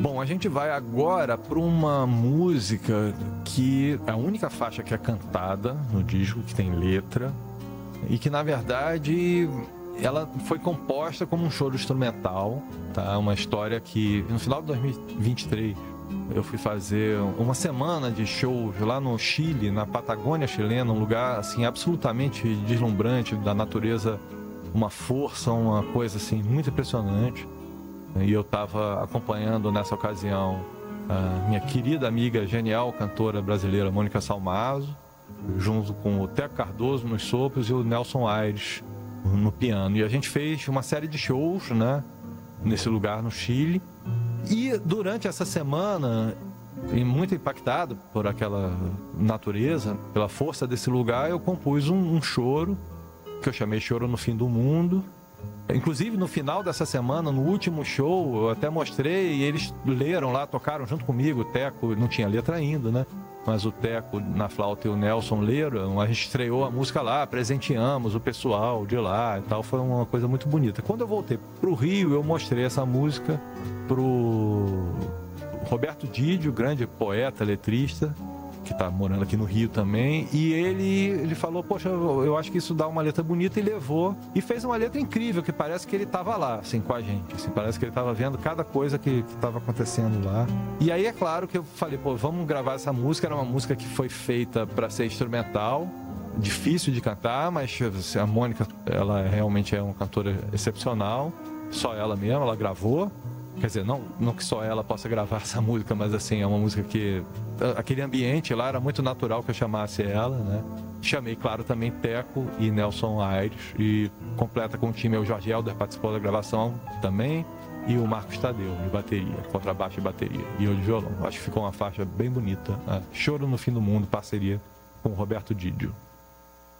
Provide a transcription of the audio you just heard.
Bom, a gente vai agora para uma música que é a única faixa que é cantada no disco, que tem letra, e que, na verdade, ela foi composta como um choro instrumental, tá? Uma história que, no final de 2023, eu fui fazer uma semana de shows lá no Chile, na Patagônia chilena, um lugar, assim, absolutamente deslumbrante, da natureza, uma força, uma coisa, assim, muito impressionante. E eu estava acompanhando nessa ocasião a minha querida amiga, genial cantora brasileira Mônica Salmazo, junto com o Teco Cardoso nos sopros e o Nelson Aires no piano. E a gente fez uma série de shows, né, nesse lugar no Chile. E durante essa semana, e muito impactado por aquela natureza, pela força desse lugar, eu compus um choro, que eu chamei Choro no Fim do Mundo. Inclusive, no final dessa semana, no último show, eu até mostrei e eles leram lá, tocaram junto comigo. O Teco não tinha letra ainda, né? Mas o Teco na flauta e o Nelson leram. A gente estreou a música lá, presenteamos o pessoal de lá e tal. Foi uma coisa muito bonita. Quando eu voltei pro Rio, eu mostrei essa música pro Roberto Didio, grande poeta, letrista, que está morando aqui no Rio também, e ele falou, poxa, eu acho que isso dá uma letra bonita, e levou, e fez uma letra incrível, que parece que ele estava lá, assim, com a gente, assim, parece que ele estava vendo cada coisa que estava acontecendo lá. E aí é claro que eu falei, pô, vamos gravar essa música. Era uma música que foi feita para ser instrumental, difícil de cantar, mas assim, a Mônica, ela realmente é uma cantora excepcional, só ela mesma, ela gravou. Quer dizer, não que só ela possa gravar essa música, mas assim, é uma música que... Aquele ambiente lá era muito natural que eu chamasse ela, né? Chamei, claro, também Teco e Nelson Aires, e completa com o time, o Jorge Helder participou da gravação também, e o Marcos Tadeu, de bateria, contrabaixo e bateria, e eu de violão. Acho que ficou uma faixa bem bonita, né? Choro no Fim do Mundo, parceria com o Roberto Didio.